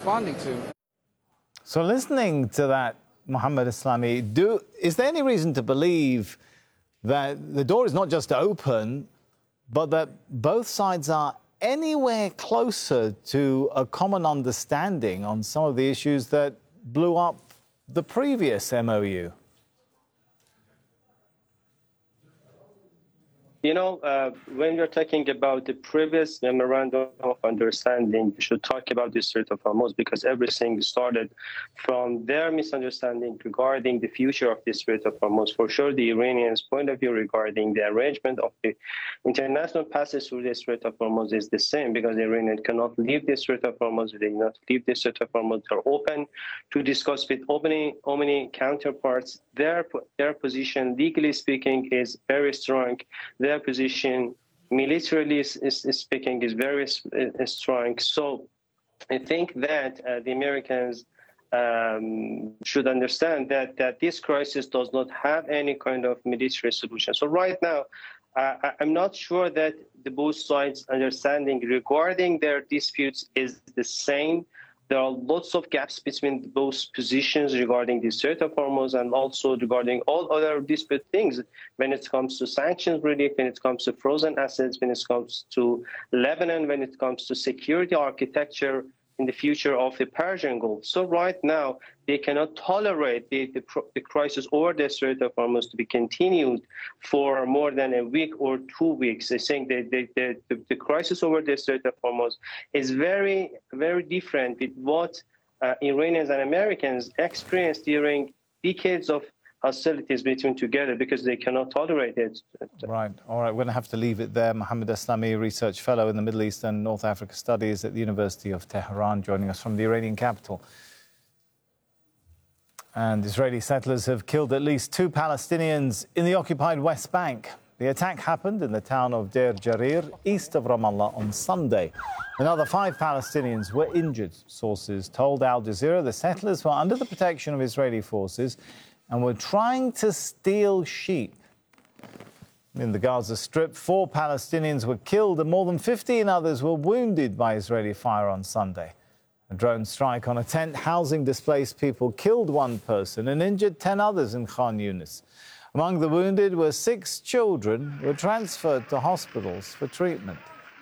responding to. So listening to that, Mohammed Islami, is there any reason to believe that the door is not just open, but that both sides are anywhere closer to a common understanding on some of the issues that blew up the previous MOU? You know, when you're talking about the previous memorandum of understanding, you should talk about the Strait of Hormuz, because everything started from their misunderstanding regarding the future of the Strait of Hormuz. For sure, the Iranians' point of view regarding the arrangement of the international passage through the Strait of Hormuz is the same, because the Iranians cannot leave the Strait of Hormuz. They cannot leave the Strait of Hormuz. They're open to discuss with Omani counterparts. Their position, legally speaking, is very strong. Their position, militarily speaking, is very strong. So I think that the Americans should understand that this crisis does not have any kind of military solution. So right now, I'm not sure that the both sides' understanding regarding their disputes is the same. There are lots of gaps between both positions regarding the Strait of Hormuz and also regarding all other dispute things when it comes to sanctions relief, when it comes to frozen assets, when it comes to Lebanon, when it comes to security architecture in the future of the Persian Gulf. So right now, they cannot tolerate the crisis over the Strait of Hormuz to be continued for more than a week or 2 weeks. I think that the crisis over the Strait of Hormuz is very, very different with what Iranians and Americans experienced during decades of hostilities between together, because they cannot tolerate it. Right. All right. We're going to have to leave it there. Mohammed Islami, Research Fellow in the Middle East and North Africa Studies at the University of Tehran, joining us from the Iranian capital. And Israeli settlers have killed at least 2 Palestinians in the occupied West Bank. The attack happened in the town of Deir Jarir, east of Ramallah, on Sunday. Another 5 Palestinians were injured. Sources told Al Jazeera the settlers were under the protection of Israeli forces and were trying to steal sheep. In the Gaza Strip, 4 Palestinians were killed and more than 15 others were wounded by Israeli fire on Sunday. A drone strike on a tent housing displaced people killed 1 person and injured 10 others in Khan Yunis. Among the wounded were 6 children who were transferred to hospitals for treatment.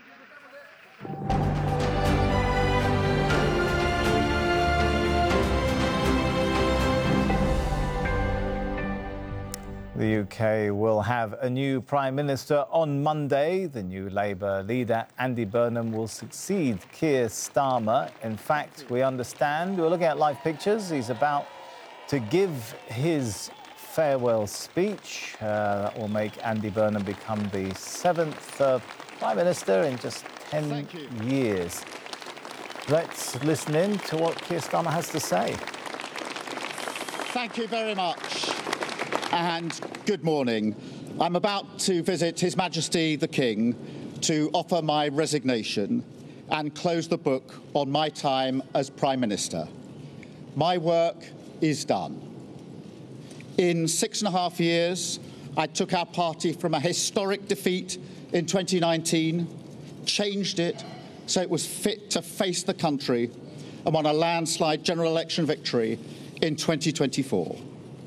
The UK will have a new Prime Minister on Monday. The new Labour leader, Andy Burnham, will succeed Keir Starmer. In fact, we understand, we're looking at live pictures, he's about to give his farewell speech. That will make Andy Burnham become the 7th Prime Minister in just 10 years. Let's listen in to what Keir Starmer has to say. Thank you very much. And good morning. I'm about to visit His Majesty the King to offer my resignation and close the book on my time as Prime Minister. My work is done. In 6.5 years, I took our party from a historic defeat in 2019, changed it so it was fit to face the country, and won a landslide general election victory in 2024.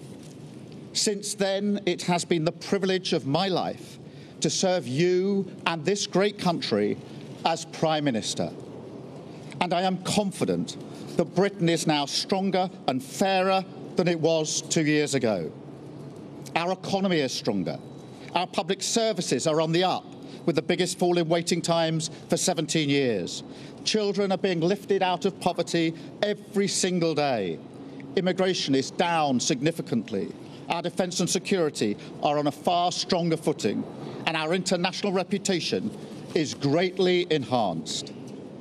Since then, it has been the privilege of my life to serve you and this great country as Prime Minister. And I am confident that Britain is now stronger and fairer than it was 2 years ago. Our economy is stronger. Our public services are on the up, with the biggest fall in waiting times for 17 years. Children are being lifted out of poverty every single day. Immigration is down significantly. Our defence and security are on a far stronger footing, and our international reputation is greatly enhanced.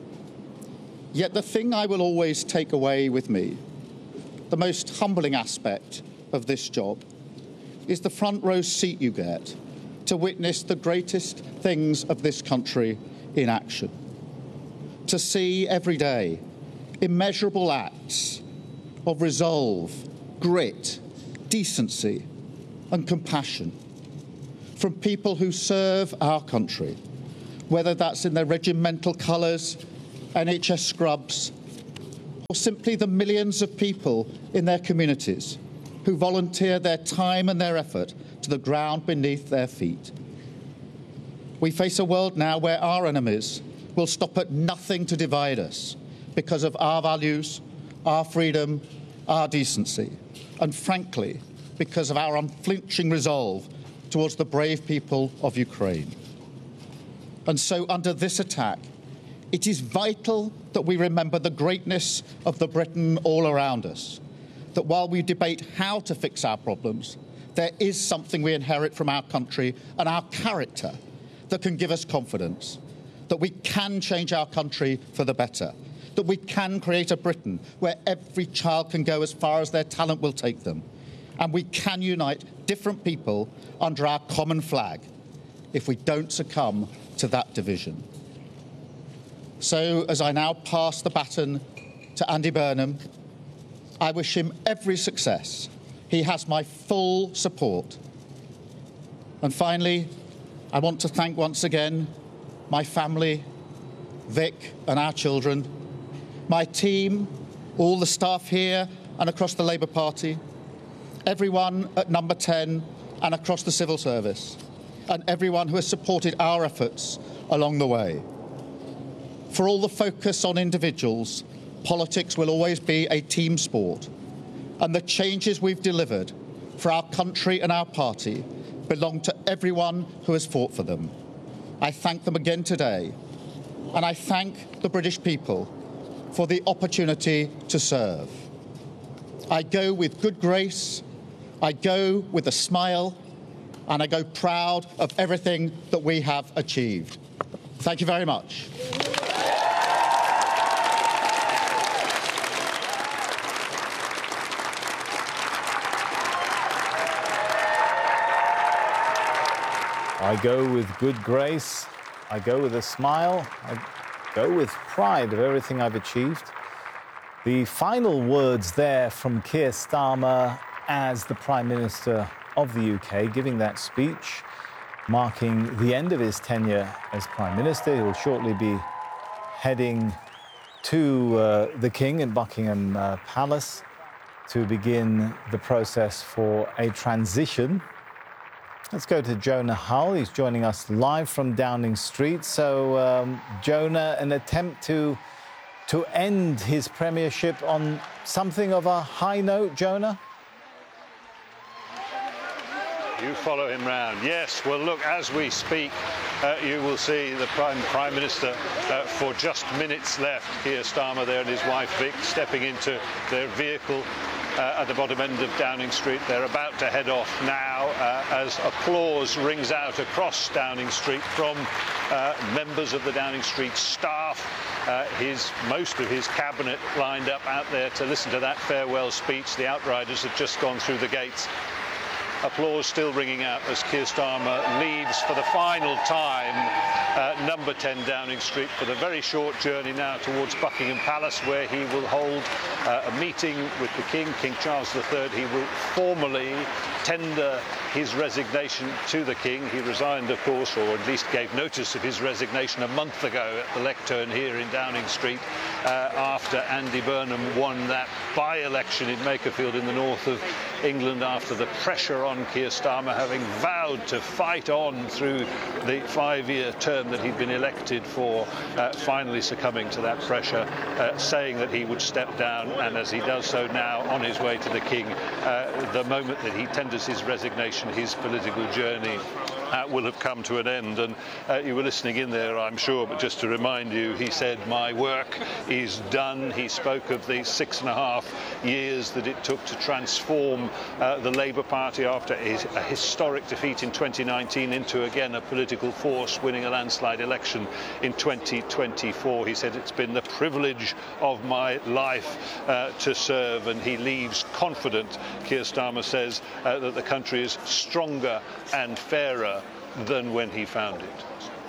Yet the thing I will always take away with me, the most humbling aspect of this job, is the front row seat you get to witness the greatest things of this country in action. To see every day immeasurable acts of resolve, grit, decency and compassion from people who serve our country, whether that's in their regimental colours, NHS scrubs or simply the millions of people in their communities who volunteer their time and their effort to the ground beneath their feet. We face a world now where our enemies will stop at nothing to divide us because of our values, our freedom, our decency, and frankly, because of our unflinching resolve towards the brave people of Ukraine. And so under this attack, it is vital that we remember the greatness of the Britain all around us, that while we debate how to fix our problems, there is something we inherit from our country and our character that can give us confidence, that we can change our country for the better, that we can create a Britain where every child can go as far as their talent will take them, and we can unite different people under our common flag if we don't succumb to that division. So, as I now pass the baton to Andy Burnham, I wish him every success. He has my full support. And finally, I want to thank once again my family, Vic and our children, my team, all the staff here and across the Labour Party, everyone at Number 10 and across the civil service, and everyone who has supported our efforts along the way. For all the focus on individuals, politics will always be a team sport, and the changes we've delivered for our country and our party belong to everyone who has fought for them. I thank them again today, and I thank the British people for the opportunity to serve. I go with good grace, I go with a smile, and I go proud of everything that we have achieved. Thank you very much. I go with good grace, I go with a smile, I go with pride of everything I've achieved. The final words there from Keir Starmer as the Prime Minister of the UK, giving that speech, marking the end of his tenure as Prime Minister. He will shortly be heading to the King in Buckingham Palace to begin the process for a transition. Let's go to Jonah Hull. He's joining us live from Downing Street. So, Jonah, an attempt to end his premiership on something of a high note, Jonah? You follow him round. Yes, well, look, as we speak, you will see the Prime Minister for just minutes left. Keir Starmer there and his wife Vic stepping into their vehicle at the bottom end of Downing Street. They're about to head off now as applause rings out across Downing Street from members of the Downing Street staff. Most of his cabinet lined up out there to listen to that farewell speech. The outriders have just gone through the gates. Applause still ringing out as Keir Starmer leaves for the final time Number 10 Downing Street for the very short journey now towards Buckingham Palace, where he will hold a meeting with the King, King Charles III. He will formally tender his resignation to the King. He resigned, of course, or at least gave notice of his resignation a month ago at the lectern here in Downing Street after Andy Burnham won that by-election in Makerfield in the north of England, after the pressure on Keir Starmer having vowed to fight on through the 5-year term that he'd been elected for, finally succumbing to that pressure, saying that he would step down, and as he does so now on his way to the King, the moment that he tenders his resignation, his political journey will have come to an end. And you were listening in there, I'm sure, but just to remind you, he said, my work is done. He spoke of the 6.5 years that it took to transform the Labour Party after a historic defeat in 2019 into, again, a political force, winning a landslide election in 2024. He said, it's been the privilege of my life to serve, and he leaves confident, Keir Starmer says, that the country is stronger and fairer than when he found it.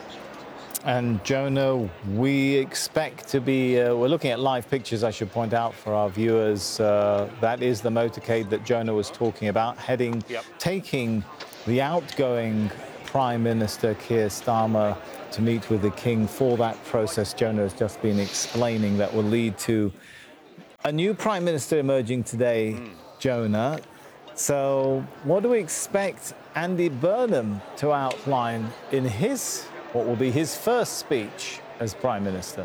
And Jonah, we expect to be, we're looking at live pictures, I should point out for our viewers. That is the motorcade that Jonah was talking about, taking the outgoing Prime Minister Keir Starmer to meet with the King for that process Jonah has just been explaining that will lead to A new Prime Minister emerging today, Jonah. So what do we expect Andy Burnham to outline in what will be his first speech as Prime Minister?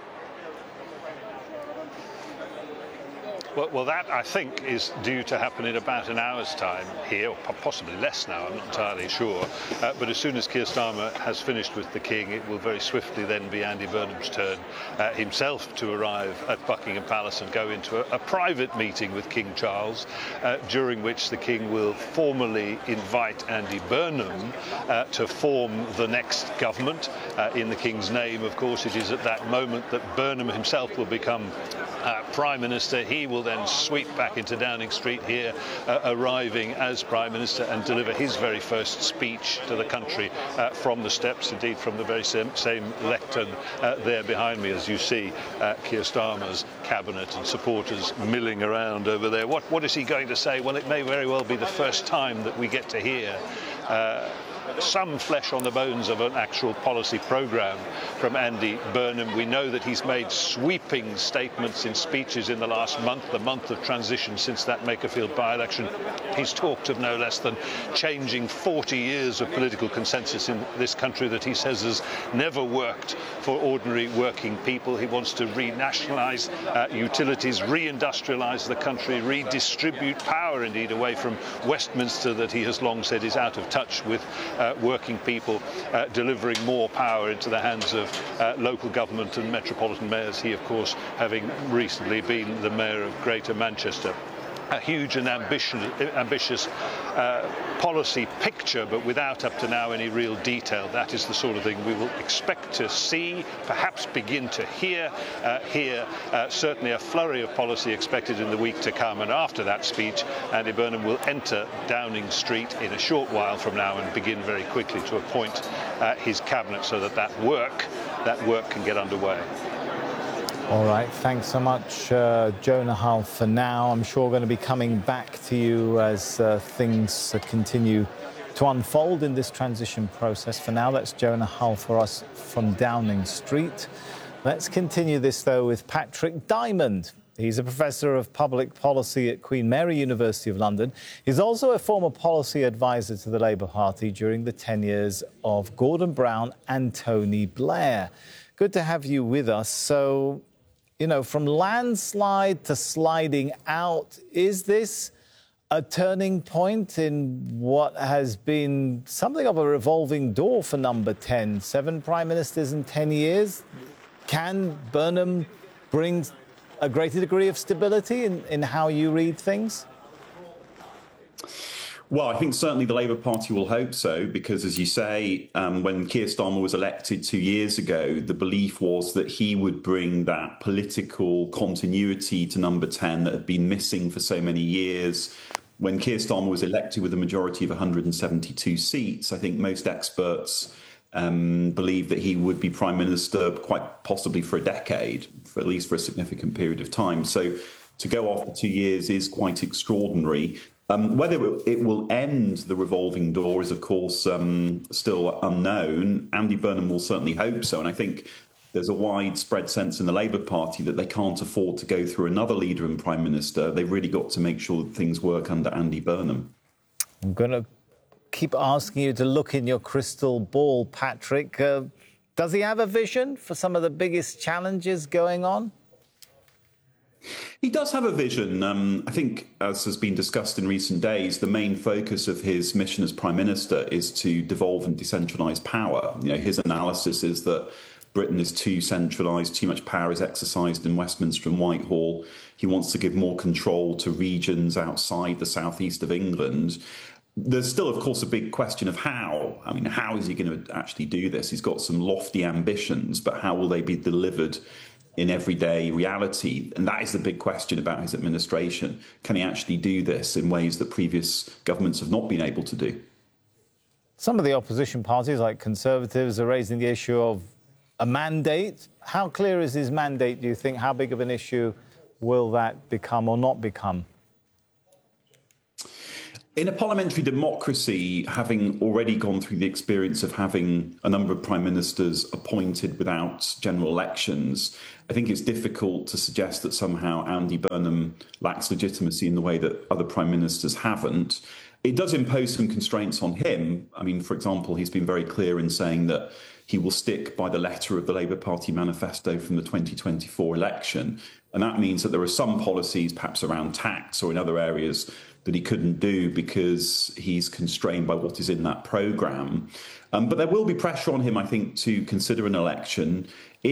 Well, that, I think, is due to happen in about an hour's time here, or possibly less now, I'm not entirely sure. But as soon as Keir Starmer has finished with the King, it will very swiftly then be Andy Burnham's turn himself to arrive at Buckingham Palace and go into a private meeting with King Charles, during which the King will formally invite Andy Burnham to form the next government. In the King's name, of course, it is at that moment that Burnham himself will become Prime Minister. He will then sweep back into Downing Street here, arriving as Prime Minister, and deliver his very first speech to the country from the steps, indeed from the very same lectern there behind me, as you see Keir Starmer's cabinet and supporters milling around over there. What is he going to say? Well, it may very well be the first time that we get to hear some flesh on the bones of an actual policy programme from Andy Burnham. We know that he's made sweeping statements in speeches in the last month, the month of transition since that Makerfield by-election. He's talked of no less than changing 40 years of political consensus in this country that he says has never worked for ordinary working people. He wants to renationalise utilities, reindustrialise the country, redistribute power, indeed, away from Westminster, that he has long said is out of touch with working people, delivering more power into the hands of local government and metropolitan mayors. He, of course, having recently been the mayor of Greater Manchester. A huge and ambitious policy picture, but without up to now any real detail. That is the sort of thing we will expect to see, perhaps begin to hear here. Certainly a flurry of policy expected in the week to come. And after that speech, Andy Burnham will enter Downing Street in a short while from now and begin very quickly to appoint his cabinet, so that work can get underway. All right, thanks so much, Jonah Hull, for now. I'm sure we're going to be coming back to you as things continue to unfold in this transition process. For now, that's Jonah Hull for us from Downing Street. Let's continue this, though, with Patrick Diamond. He's a professor of public policy at Queen Mary University of London. He's also a former policy advisor to the Labour Party during the 10 years of Gordon Brown and Tony Blair. Good to have you with us. So, you know, from landslide to sliding out, is this a turning point in what has been something of a revolving door for Number 10? 7 prime ministers in 10 years. Can Burnham bring a greater degree of stability in how you read things? Well, I think certainly the Labour Party will hope so, because, as you say, when Keir Starmer was elected 2 years ago, the belief was that he would bring that political continuity to Number 10 that had been missing for so many years. When Keir Starmer was elected with a majority of 172 seats, I think most experts believe that he would be Prime Minister quite possibly for a decade, for at least for a significant period of time. So to go off for 2 years is quite extraordinary. Whether it will end the revolving door is, of course, still unknown. Andy Burnham will certainly hope so. And I think there's a widespread sense in the Labour Party that they can't afford to go through another leader and Prime Minister. They've really got to make sure that things work under Andy Burnham. I'm going to keep asking you to look in your crystal ball, Patrick. Does he have a vision for some of the biggest challenges going on? He does have a vision. I think, as has been discussed in recent days, the main focus of his mission as Prime Minister is to devolve and decentralise power. You know, his analysis is that Britain is too centralised, too much power is exercised in Westminster and Whitehall. He wants to give more control to regions outside the southeast of England. There's still, of course, a big question of how. I mean, how is he going to actually do this? He's got some lofty ambitions, but how will they be delivered in everyday reality? And that is the big question about his administration. Can he actually do this in ways that previous governments have not been able to do? Some of the opposition parties, like Conservatives, are raising the issue of a mandate. How clear is his mandate, do you think? How big of an issue will that become or not become? In a parliamentary democracy, having already gone through the experience of having a number of prime ministers appointed without general elections, I think it's difficult to suggest that somehow Andy Burnham lacks legitimacy in the way that other prime ministers haven't. It does impose some constraints on him. I mean, for example, he's been very clear in saying that he will stick by the letter of the Labour Party manifesto from the 2024 election. And that means that there are some policies, perhaps around tax or in other areas, that he couldn't do because he's constrained by what is in that programme. But there will be pressure on him, I think, to consider an election.